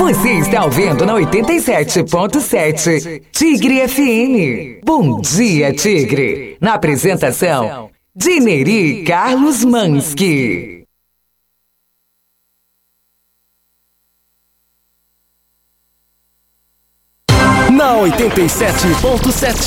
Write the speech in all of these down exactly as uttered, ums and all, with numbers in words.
Você está ouvindo na oitenta e sete ponto sete Tigre F M. Bom dia, Tigre. Na apresentação, Dineri Carlos Mansky. Na oitenta e sete ponto sete.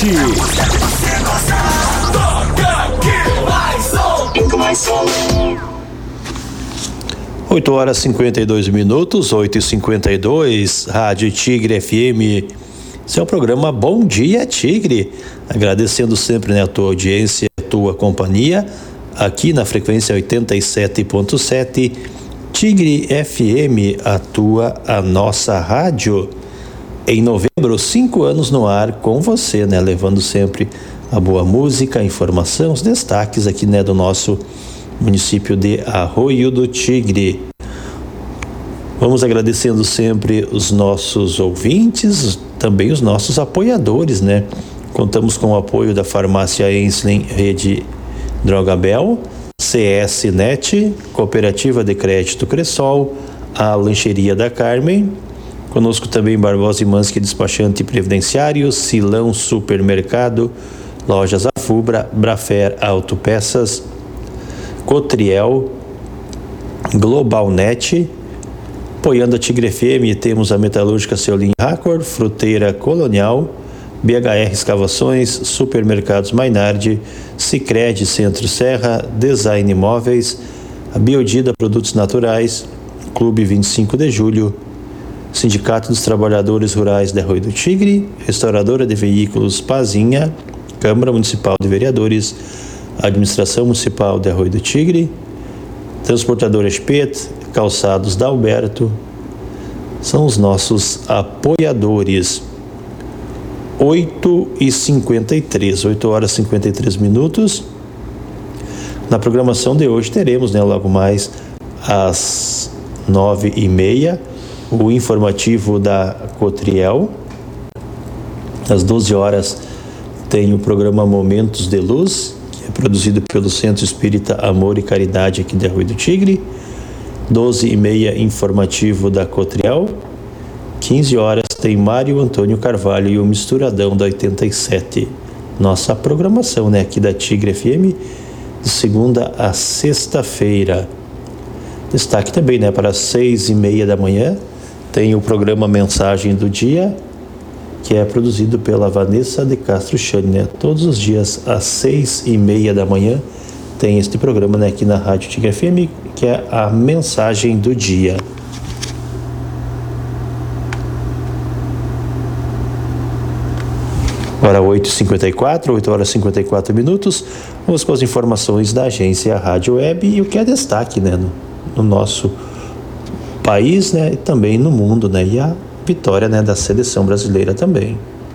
oito horas e cinquenta e dois minutos, oito e cinquenta e dois, Rádio Tigre F M. Esse é o programa Bom Dia, Tigre. Agradecendo sempre, né, a tua audiência, a tua companhia, aqui na frequência oitenta e sete ponto sete, Tigre F M, a tua, a nossa rádio. Em novembro, cinco anos no ar com você, né? Levando sempre a boa música, a informação, os destaques aqui, né, do nosso município de Arroio do Tigre. Vamos agradecendo sempre os nossos ouvintes, também os nossos apoiadores, né? Contamos com o apoio da Farmácia Enslen, Rede Drogabel, C S Net, Cooperativa de Crédito Cressol, a Lancheria da Carmen. Conosco também Barbosa e Mansky, despachante previdenciário, Silão Supermercado, Lojas Afubra, Brafer Autopeças, Cotriel, Globalnet. Apoiando a Tigre F M, temos a Metalúrgica Seolim Raccord, Fruteira Colonial, B H R Escavações, Supermercados Mainardi, Sicredi Centro Serra, Design Imóveis, a Biodida Produtos Naturais, Clube vinte e cinco de Julho, Sindicato dos Trabalhadores Rurais de Arroio do Tigre, Restauradora de Veículos Pazinha, Câmara Municipal de Vereadores, Administração Municipal de Arroio do Tigre, Transportadora Espet, Calçados da Alberto, são os nossos apoiadores. oito e cinquenta e três, oito horas e cinquenta e três minutos. Na programação de hoje teremos, né, logo mais às nove e meia, o informativo da Cotriel. Às doze horas tem o programa Momentos de Luz, que é produzido pelo Centro Espírita Amor e Caridade aqui de Arroio do Tigre. doze e meia, informativo da Cotriel. quinze horas tem Mário Antônio Carvalho e o Misturadão da oitenta e sete. Nossa programação, né, aqui da Tigre F M, de segunda a sexta-feira. Destaque também, né, para as seis e meia da manhã, tem o programa Mensagem do Dia, que é produzido pela Vanessa de Castro Chane, né? Todos os dias às seis e meia da manhã tem este programa, né, aqui na Rádio Tigre F M, que é a Mensagem do Dia. Agora oito e cinquenta e quatro, oito horas e cinquenta e quatro minutos, vamos com as informações da agência Rádio Web e o que é destaque, né, no, no nosso país, né, e também no mundo, né, e a vitória, né, da seleção brasileira também.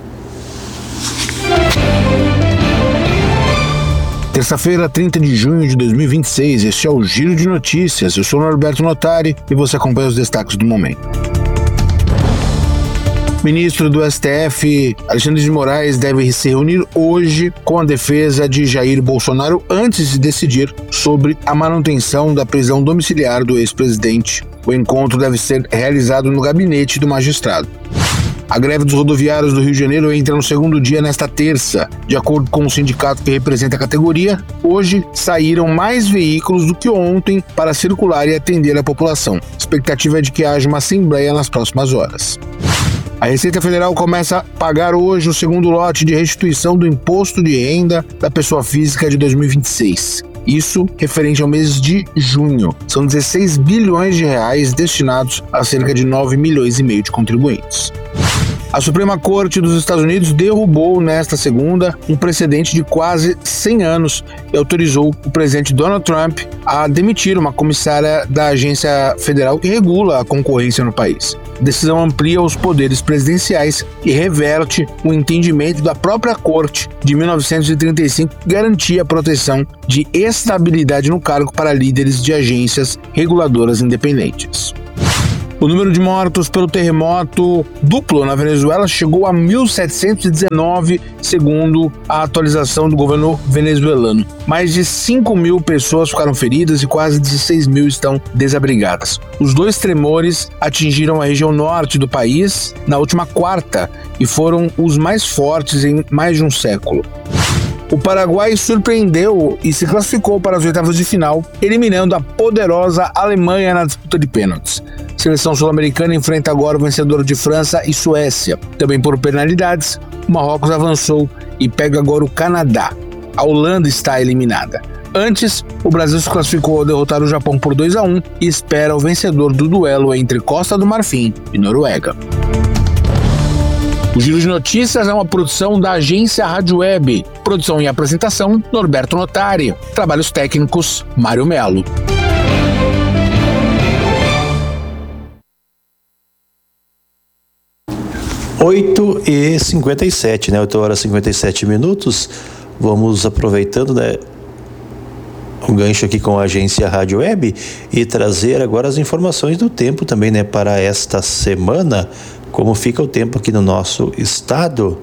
Terça-feira, trinta de junho de dois mil e vinte e seis, este é o Giro de Notícias. Eu sou o Norberto Notari e você acompanha os destaques do momento. Ministro do S T F, Alexandre de Moraes, deve se reunir hoje com a defesa de Jair Bolsonaro antes de decidir sobre a manutenção da prisão domiciliar do ex-presidente. O encontro deve ser realizado no gabinete do magistrado. A greve dos rodoviários do Rio de Janeiro entra no segundo dia nesta terça. De acordo com o sindicato que representa a categoria, hoje saíram mais veículos do que ontem para circular e atender a população. A expectativa é de que haja uma assembleia nas próximas horas. A Receita Federal começa a pagar hoje o segundo lote de restituição do Imposto de Renda da Pessoa Física de dois mil e vinte e seis. Isso referente ao mês de junho. São dezesseis bilhões de reais destinados a cerca de nove milhões e meio de contribuintes. A Suprema Corte dos Estados Unidos derrubou nesta segunda um precedente de quase cem anos e autorizou o presidente Donald Trump a demitir uma comissária da agência federal que regula a concorrência no país. A decisão amplia os poderes presidenciais e reverte o entendimento da própria Corte de mil novecentos e trinta e cinco que garantia a proteção de estabilidade no cargo para líderes de agências reguladoras independentes. O número de mortos pelo terremoto duplo na Venezuela chegou a mil setecentos e dezenove, segundo a atualização do governo venezuelano. Mais de cinco mil pessoas ficaram feridas e quase dezesseis mil estão desabrigadas. Os dois tremores atingiram a região norte do país na última quarta e foram os mais fortes em mais de um século. O Paraguai surpreendeu e se classificou para as oitavas de final, eliminando a poderosa Alemanha na disputa de pênaltis. A seleção sul-americana enfrenta agora o vencedor de França e Suécia. Também por penalidades, o Marrocos avançou e pega agora o Canadá. A Holanda está eliminada. Antes, o Brasil se classificou ao derrotar o Japão por dois a um e espera o vencedor do duelo entre Costa do Marfim e Noruega. O Giro de Notícias é uma produção da agência Rádio Web. Produção e apresentação, Norberto Notari. Trabalhos técnicos, Mário Melo. oito e cinquenta e sete, né? oito horas e cinquenta e sete minutos. Vamos aproveitando, né, o gancho aqui com a agência Rádio Web e trazer agora as informações do tempo também, né, para esta semana. Como fica o tempo aqui no nosso estado?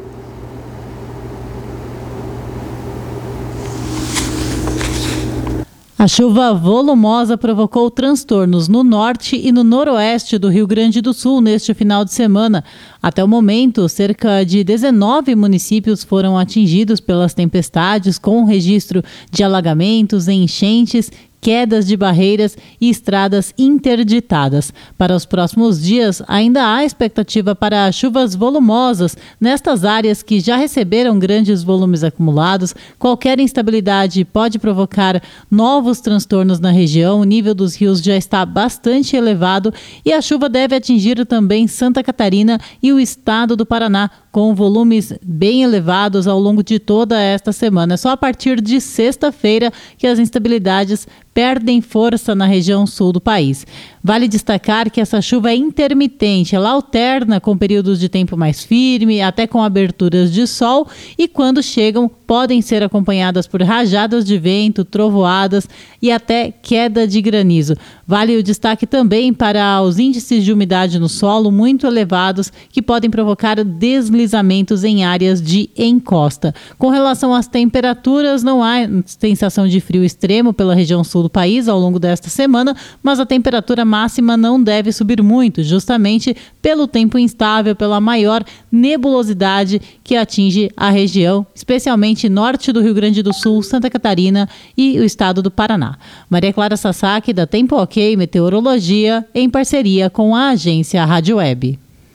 A chuva volumosa provocou transtornos no norte e no noroeste do Rio Grande do Sul neste final de semana. Até o momento, cerca de dezenove municípios foram atingidos pelas tempestades, com registro de alagamentos, enchentes, quedas de barreiras e estradas interditadas. Para os próximos dias, ainda há expectativa para chuvas volumosas nestas áreas que já receberam grandes volumes acumulados. Qualquer instabilidade pode provocar novos transtornos na região. O nível dos rios já está bastante elevado e a chuva deve atingir também Santa Catarina e o estado do Paraná, com volumes bem elevados ao longo de toda esta semana. É só a partir de sexta-feira que as instabilidades perdem força na região sul do país. Vale destacar que essa chuva é intermitente, ela alterna com períodos de tempo mais firme, até com aberturas de sol, e quando chegam podem ser acompanhadas por rajadas de vento, trovoadas e até queda de granizo. Vale o destaque também para os índices de umidade no solo muito elevados, que podem provocar deslizamentos em áreas de encosta. Com relação às temperaturas, não há sensação de frio extremo pela região sul do país ao longo desta semana, mas a temperatura máxima não deve subir muito, justamente pelo tempo instável, pela maior nebulosidade que atinge a região, especialmente norte do Rio Grande do Sul, Santa Catarina e o estado do Paraná. Maria Clara Sasaki, da Tempo Ok Meteorologia, em parceria com a agência Rádio Web.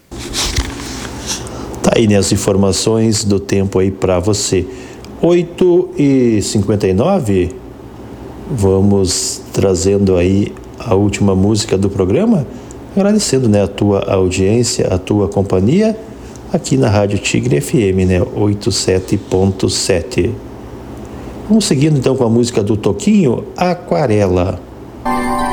Tá aí, né, as informações do tempo aí para você. oito e cinquenta e nove, vamos trazendo aí a última música do programa, agradecendo, né, a tua audiência, a tua companhia aqui na Rádio Tigre F M, né, oitenta e sete ponto sete. Vamos seguindo então com a música do Toquinho, Aquarela.